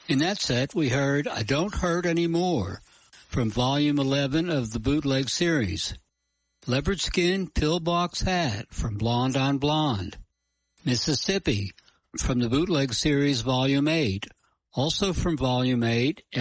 In that set, we heard I Don't Hurt Anymore from Volume 11 of the Bootleg series. Leopard Skin Pillbox Hat from Blonde on Blonde. Mississippi from the Bootleg series Volume 8. Also from Volume 8,